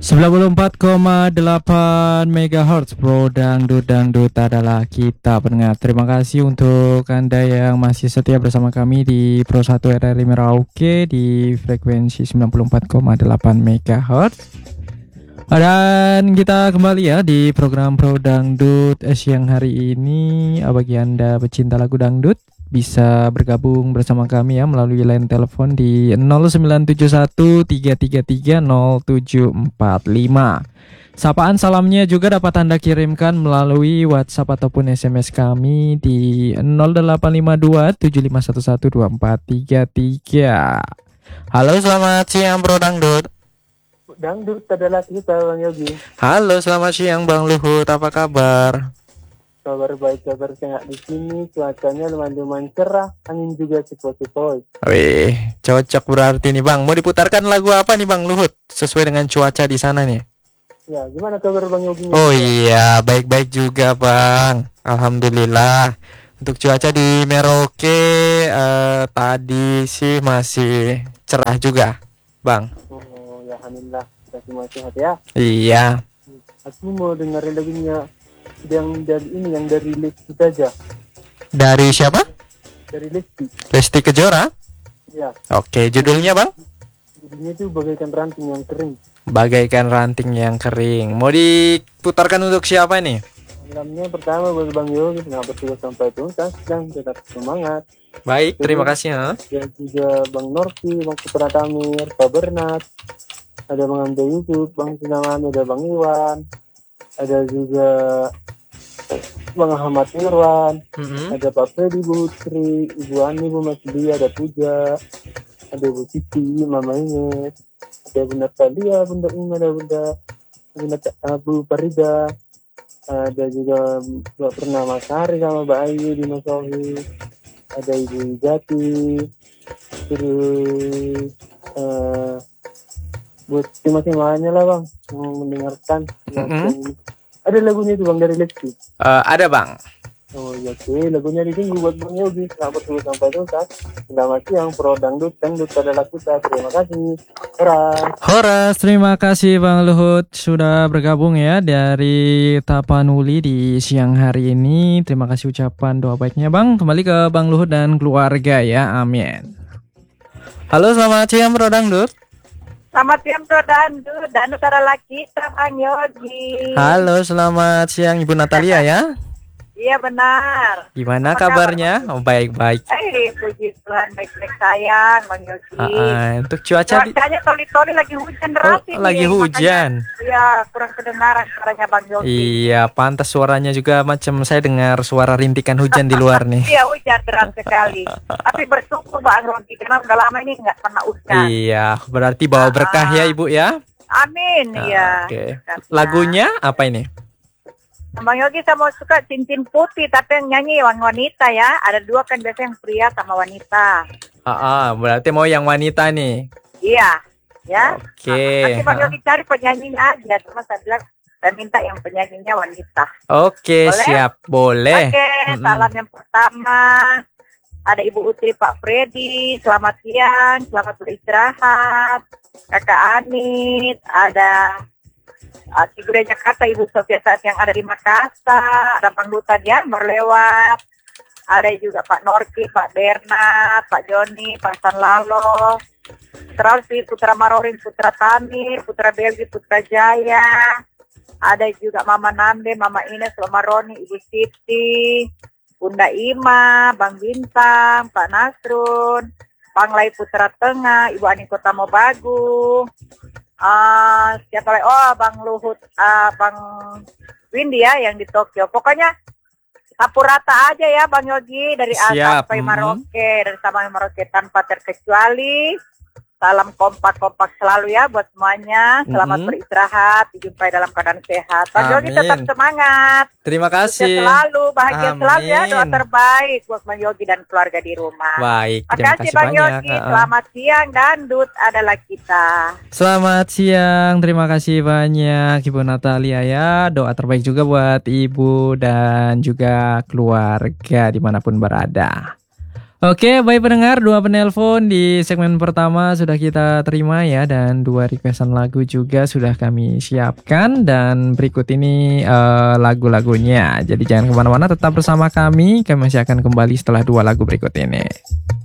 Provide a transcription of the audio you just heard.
94,8 MHz Pro Dangdut adalah kita pendengar. Terima kasih untuk Anda yang masih setia bersama kami di Pro 1 RRI Merauke di frekuensi 94,8 MHz. Dan kita kembali ya di program Pro Dangdut siang hari ini. Bagi Anda pecinta lagu dangdut bisa bergabung bersama kami ya melalui line telepon di 097133304745. Sapaan salamnya juga dapat Anda kirimkan melalui WhatsApp ataupun SMS kami di 085275112433. Halo, selamat siang Bro Dangdut. Dangdut adalah kita, Bang Yogi. Halo, selamat siang Bang Luhut. Apa kabar? Kabar baik, kabar sehat di sini. Cuacanya lumayan cerah, angin juga sepoi-sepoi. Wih, cocok berarti nih Bang. Mau diputarkan lagu apa nih Bang Luhut? Sesuai dengan cuaca di sana nih. Ya, gimana kabar Bang Yogi? Oh iya, baik-baik juga Bang. Alhamdulillah. Untuk cuaca di Merauke tadi sih masih cerah juga, Bang. Oh ya, alhamdulillah. Kita semua sehat ya. Iya. Aku mau dengerin lagunya yang dari Lesti saja. Dari siapa? Dari Lesti. Lesti Kejora? Ya. Oke, judulnya Bang? Judulnya itu bagaikan ranting yang kering. Bagaikan ranting yang kering. Mau diputarkan untuk siapa nih? Malamnya pertama buat Bang Yogi, kenapa sudah sampai tuntas dan tetap semangat. Baik, terima kasih ya. Dan juga Bang Norki, Bang Putra Tamir, Pak Bernat, ada Bang Anda Yusuf, Bang Sinaman, ada Bang Iwan, ada juga Bang Ahmad Irwan, ada Pak Freddy, Bu Tri, Ibu Ani, Bu Masdia, ada Puja, ada Bu Siti, Mama Inget, ada Bunda Talia, Bunda Ima, ada Bunda Bu Parida, ada juga Mbak Pernah Masari sama Mbak Ayu di Masohi, ada Ibu Jati, terus buat tema-temanya lah Bang mau mendengarkan. Ada lagunya itu Bang dari Lesti. Ada Bang. Oh iya, oke, lagunya ditunggu buat Bang Yogi. Selamat dulu sampai tuntas. Selamat siang Pro Dangdut adalah kita. Terima kasih. Horas, terima kasih Bang Luhut sudah bergabung ya dari Tapanuli di siang hari ini. Terima kasih ucapan doa baiknya Bang. Kembali ke Bang Luhut dan keluarga ya, amin. Halo, selamat siang Pro Dangdut. Selamat siang Pro Dangdut adalah kita Bang Yogi. Halo, selamat siang Ibu Natalia ya. Iya benar. Gimana kabarnya? Oh, baik-baik. Puji Tuhan baik-baik sayang Bang Yogi. Untuk cuacanya toli-toli lagi hujan deras ini. Lagi hujan. Iya, kurang kedengaran suaranya Bang Yogi. Iya, pantas suaranya juga macam saya dengar suara rintikan hujan di luar nih. Iya, hujan deras sekali. Tapi bersyukur Bang Yogi karena udah lama ini nggak pernah hujan. Iya, berarti bawa berkah ya Ibu ya. Amin, iya. Oke. Lagunya apa ini? Bang Yogi sama suka Cincin Putih, tapi yang nyanyi wanita ya. Ada dua kan biasanya yang pria sama wanita. Berarti mau yang wanita nih. Iya, ya. Oke. Nanti Bang Yogi cari penyanyinya aja. Cuma saya bilang, saya minta yang penyanyinya wanita. Oke, boleh? Siap, boleh. Oke, salam yang pertama. Ada Ibu Utri, Pak Freddy, selamat siang, selamat beristirahat. Kakak Anit, ada Sigure Jakarta, Ibu Sofia saat yang ada di Makassar, ada Bang Duta Dian berlewat, ada juga Pak Norki, Pak Bernat, Pak Joni, Pak Sanlalo, Trausi, Putra Marorin, Putra Tamir, Putra Belgi, Putra Jaya, ada juga Mama Nande, Mama Ines, Mama Roni, Ibu Siti, Bunda Ima, Bang Bintang, Pak Nasrun, Panglai Putra Tengah, Ibu Ani Kota Mobagu, siapa lagi? Oh, Bang Luhut, Bang Windy ya yang di Tokyo. Pokoknya sapu rata aja ya Bang Yogi dari A sampai Merauke, dari Sabang Merauke tanpa terkecuali. Salam kompak-kompak selalu ya buat semuanya. Selamat beristirahat, dijumpai dalam keadaan sehat. Bang Yogi tetap semangat. Terima kasih. Sukses selalu, bahagia selalu ya. Doa terbaik buat Bang Yogi dan keluarga di rumah. Baik, terima kasih Bang banyak. Yogi. Selamat siang, Dangdut adalah kita. Selamat siang, terima kasih banyak Ibu Natalia ya. Doa terbaik juga buat Ibu dan juga keluarga dimanapun berada. Oke, baik pendengar, 2 penelpon di segmen pertama sudah kita terima ya, dan 2 requestan lagu juga sudah kami siapkan, dan berikut ini lagu-lagunya. Jadi jangan kemana-mana, tetap bersama kami masih akan kembali setelah 2 lagu berikut ini.